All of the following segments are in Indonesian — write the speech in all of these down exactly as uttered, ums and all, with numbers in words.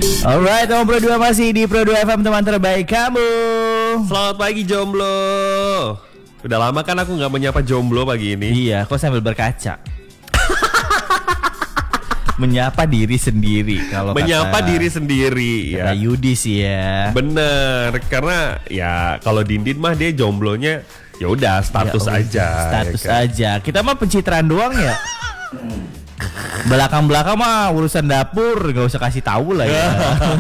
Alright, nomor Pro dua masih di Pro dua F M, teman terbaik kamu. Selamat pagi jomblo. Udah lama kan aku gak menyapa jomblo pagi ini. Iya, kok sambil berkaca. Menyapa diri sendiri kalau Menyapa kata, diri sendiri kata ya. Yudi sih ya. Bener, karena ya kalau Dindin mah dia jomblonya ya udah status Ya, aja. Status ya kan? aja. Kita mah pencitraan doang ya. Belakang-belakang mah urusan dapur, gak usah kasih tahu lah ya.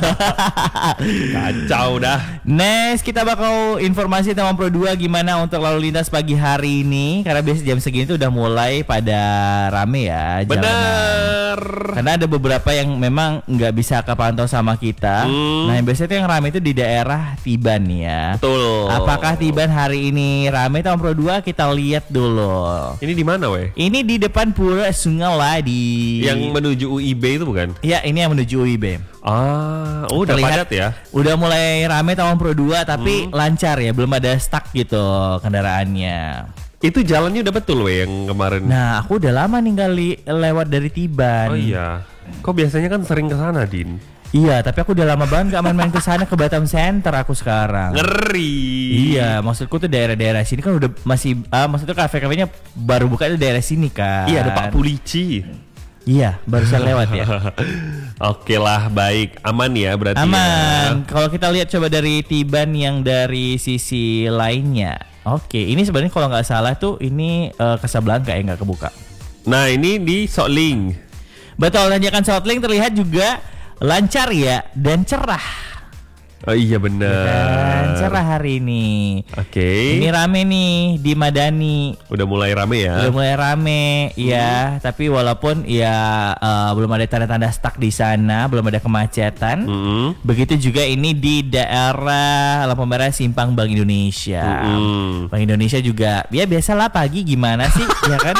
Kacau dah. Next, kita bakal informasi tentang Pro dua gimana untuk lalu lintas pagi hari ini. Karena biasa jam segini tuh udah mulai pada rame ya jalanan. Bener. Karena ada beberapa yang memang nggak bisa kepantau sama kita. Hmm. Nah, yang biasanya tuh yang rame itu di daerah Tiban ya. Betul. Apakah Tiban hari ini rame tahun Pro dua? Kita lihat dulu. Ini di mana weh? Ini di depan Pura Sungai Ladi. Yang menuju U I B itu bukan? Ya, ini yang menuju U I B. Ah, oh, udah Terlihat padat ya. Udah mulai rame tahun Pro dua tapi hmm. lancar ya, belum ada stuck gitu kendaraannya. Itu jalannya udah betul weh yang kemarin. Nah, aku udah lama nih kali lewat dari Tiban. Oh iya. Kok biasanya kan sering ke sana, Din? Iya, tapi aku udah lama banget gak main-main ke sana, ke Batam Center aku sekarang. Ngeri. Iya, maksudku tuh daerah-daerah sini kan udah masih uh, maksudnya kafe-kafenya baru buka itu daerah sini kan. Iya, ada Pak Pulici. Iya, barusan lewat ya. Oke lah, baik, aman ya berarti. Aman. Ya. Kalau kita lihat coba dari Tiban yang dari sisi lainnya. Oke, ini sebenarnya kalau nggak salah tuh ini uh, Casablanca ya, nggak kebuka. Nah, ini di Soling. Betul, tanjakan Soling terlihat juga lancar ya dan cerah. Oh iya benar. Dan cerah hari ini. Oke. Okay. Ini rame nih di Madani. Udah mulai rame ya. Udah mulai rame, hmm. ya. Tapi walaupun ya uh, belum ada tanda-tanda stuck di sana, belum ada kemacetan. Hmm. Begitu juga ini di daerah lampu merah Simpang Bank Indonesia. Hmm. Bank Indonesia juga, ya biasalah pagi gimana sih, ya kan?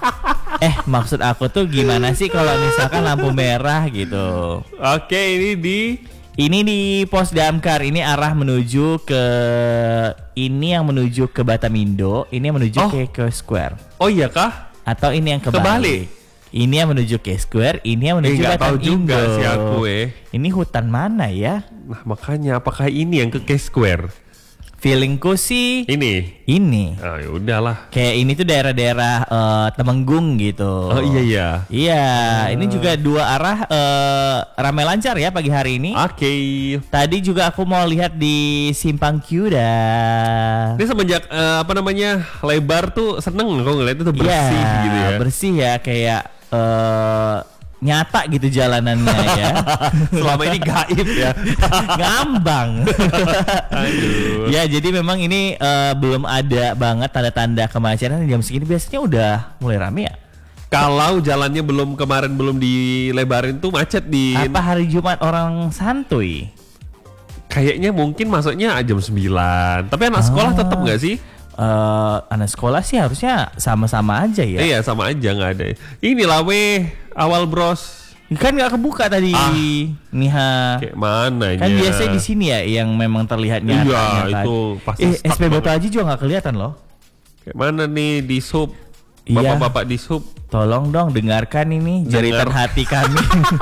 Eh, maksud aku tuh gimana sih kalau misalkan lampu merah gitu. Oke, ini di Ini di Pos Damkar, ini arah menuju ke ini yang menuju ke Batamindo, ini yang menuju oh. ke K Square. Oh iya kah? Atau ini yang kebalik? Kebalik. Ini yang menuju K Square, ini yang menuju eh, Batamindo. Tahu juga sih aku eh. Ini hutan mana ya? Nah, makanya apakah ini yang ke K Square? Feelingku sih ini. Ini. Oh, ya udahlah. Kayak ini tuh daerah-daerah uh, Temenggung gitu. Oh iya iya. Iya, uh. ini juga dua arah uh, ramai lancar ya pagi hari ini. Oke. Okay. Tadi juga aku mau lihat di Simpang Kuda. Ini semenjak uh, apa namanya lebar tuh seneng kok ngeliat itu bersih ya, gitu ya. Bersih ya kayak uh, nyata gitu jalanannya ya. Selama ini gaib ya. Ngambang. Aduh. Ya jadi memang ini uh, belum ada banget tanda-tanda kemacetan. Jam segini biasanya udah mulai rame ya. Kalau jalannya belum kemarin belum dilebarin tuh macet di. Apa hari Jumat orang santuy? Kayaknya mungkin masuknya jam sembilan. Tapi anak sekolah ah. tetap nggak sih? Uh, anak sekolah sih harusnya sama-sama aja ya. Iya sama aja, nggak ada. Inilah weh awal bros. Kan nggak kebuka tadi, ah, Niha. Kayak mana? Kan biasanya di sini ya yang memang terlihat nyata. Iya itu pasti. Eh, S P Batu Haji juga nggak kelihatan loh. Kayak mana nih di sub? Iya. Bapak-bapak di sub. Tolong dong dengarkan ini jeritan hati kami.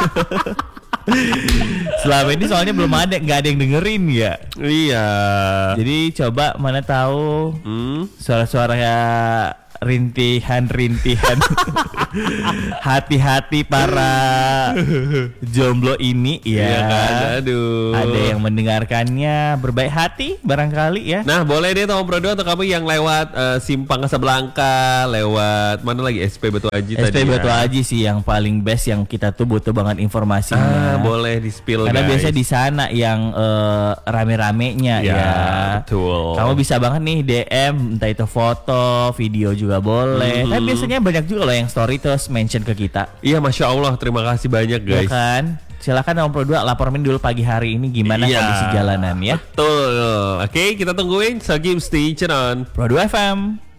Selama ini soalnya belum ada, nggak ada yang dengerin ya. Iya. Jadi coba mana tahu hmm? suara-suara ya rintihan-rintihan hati-hati para jomblo ini ya. Iya kan? Aduh. Ada yang mendengarkannya berbaik hati barangkali ya. Nah boleh deh Tom Pro dua atau kamu yang lewat uh, Simpang Casablanca, lewat mana lagi S P Batu Haji tadi. S P Batu Haji sih yang paling best, yang kita tuh butuh banget informasinya. Ah, boleh di spill karena guys. biasa di sana yang uh, rame-ramenya ya. Ya betul. Kamu bisa banget nih D M entah itu foto, video juga boleh. Mm-hmm. Tapi biasanya banyak juga loh yang story terus mention ke kita. Iya, masya Allah, terima kasih banyak guys. Ya kan? Silakan nomor Pro dua laporin dulu pagi hari ini gimana iya, kondisi jalanan ya. Betul. Oke, kita tungguin. So keep stay tune on Pro dua F M.